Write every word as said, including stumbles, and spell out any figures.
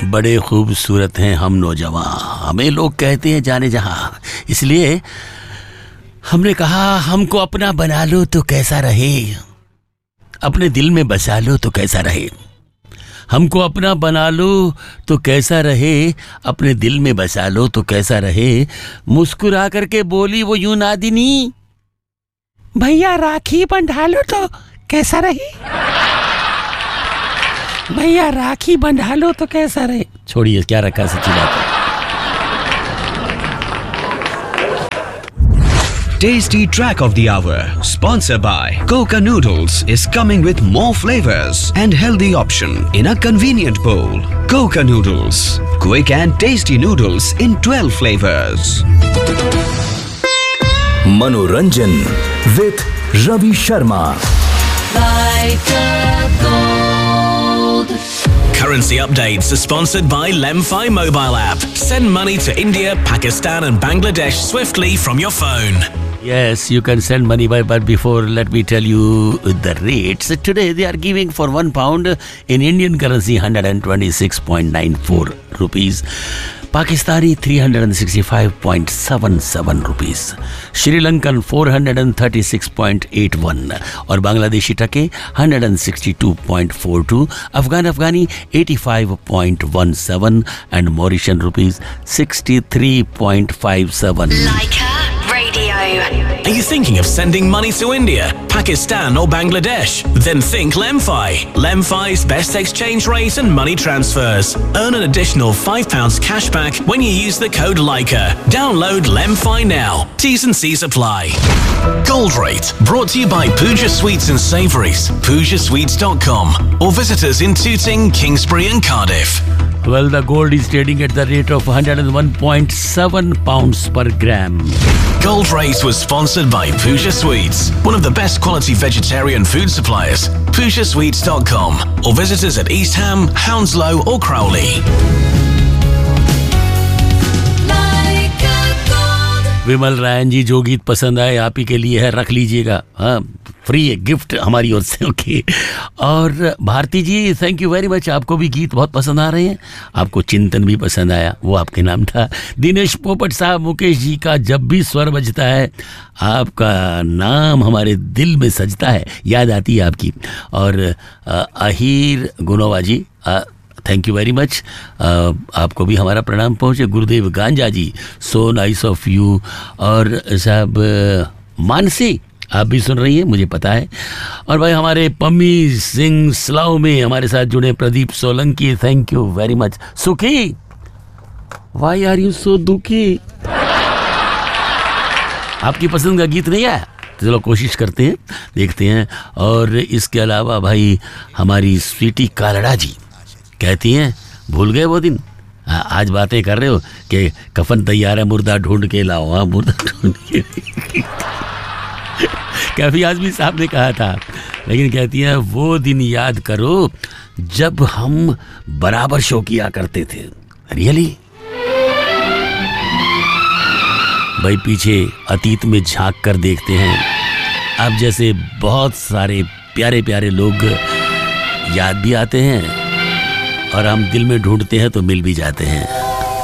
बड़े खूबसूरत हैं हम नौजवान, हमें लोग कहते हैं जाने जहां, इसलिए हमने कहा हमको अपना बना लो तो कैसा रहे, अपने दिल में बसा लो तो कैसा रहे। हमको अपना बना लो तो कैसा रहे, अपने दिल में बसा लो तो कैसा रहे। मुस्कुरा करके बोली वो यूं नादिनी, भैया राखी बंधा लो तो कैसा रहे, भैया राखी बंधा लो तो कैसा रहे। छोड़िए, क्या रखा, सच्ची बात है। Tasty Track of the Hour, sponsored by Coca Noodles, is coming with more flavors and healthy option in a convenient bowl. Coca Noodles, quick and tasty noodles in twelve flavors. Manoranjan with Ravi Sharma. Like a gold. Currency updates are sponsored by Lemfi mobile app. Send money to India, Pakistan and Bangladesh swiftly from your phone. Yes, you can send money by, but before let me tell you the rates. Today they are giving for one pound in Indian currency one hundred twenty-six point nine four rupees. Pakistani three hundred sixty-five point seven seven rupees, Sri Lankan four hundred thirty-six point eight one और बांग्लादेशी टके one hundred sixty-two point four two, Afghan Afghani eighty-five point one seven and Mauritian rupees sixty-three point five seven. Leica Radio. Are you thinking of sending money to India, Pakistan or Bangladesh? Then think Lemfi. Lemfi's best exchange rate and money transfers. Earn an additional five pounds cash back when you use the code Leica. Download Lemfi now. T's and C's apply. Gold Rate, brought to you by Pooja Sweets and Savouries, pooja sweets dot com, or visit us in Tooting, Kingsbury and Cardiff. Well, the gold is trading at the rate of one hundred one point seven pounds per gram. Gold Rate was sponsored by Pooja Sweets, one of the best quality vegetarian food suppliers. pooja sweets dot com, or visit us at East Ham, Hounslow or Crowley. Vimal Ryan जी, जो गीत पसंद आए आप ही के लिए है, रख लीजिएगा, हाँ, फ्री है, गिफ्ट हमारी ओर से। ओके। और भारती जी, थैंक यू वेरी मच, आपको भी गीत बहुत पसंद आ रहे हैं, आपको चिंतन भी पसंद आया, वो आपके नाम था। दिनेश पोपट साहब, मुकेश जी का जब भी स्वर बजता है आपका नाम हमारे दिल में सजता है, याद आती है आपकी। और अहीर गुनोवा जी, थैंक यू वेरी मच, आपको भी हमारा प्रणाम पहुँचे। गुरुदेव गांजा जी, सो नाइस ऑफ यू। और साहब मानसी, आप भी सुन रही हैं, मुझे पता है। और भाई हमारे पम्मी सिंह स्लाव में हमारे साथ जुड़े Pradeep Solanki, thank you very much. सुखी, वाई आर यू सो दुखी? आपकी पसंद का गीत नहीं आया? चलो कोशिश करते हैं, देखते हैं। और इसके अलावा भाई हमारी स्वीटी कालड़ा जी कहती हैं, भूल गए वो दिन, आ, आज बातें कर रहे हो कि कफन तैयार है, मुर्दा ढूंढ के लाओ। हाँ, मुर्दा ढूंढ के कैफी आजमी साहब ने कहा था, लेकिन कहती हैं वो दिन याद करो जब हम बराबर शो किया करते थे। रियली भाई, पीछे अतीत में झांक कर देखते हैं, अब जैसे बहुत सारे प्यारे प्यारे लोग याद भी आते हैं और हम दिल में ढूंढते हैं तो मिल भी जाते हैं।